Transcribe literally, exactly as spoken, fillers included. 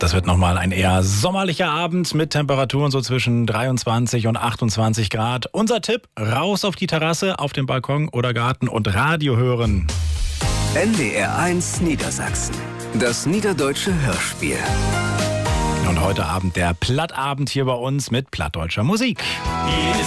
Das wird nochmal ein eher sommerlicher Abend mit Temperaturen so zwischen dreiundzwanzig und achtundzwanzig Grad. Unser Tipp, raus auf die Terrasse, auf den Balkon oder Garten und Radio hören. N D R eins Niedersachsen, das niederdeutsche Hörspiel. Und heute Abend der Plattabend hier bei uns mit plattdeutscher Musik. Jedes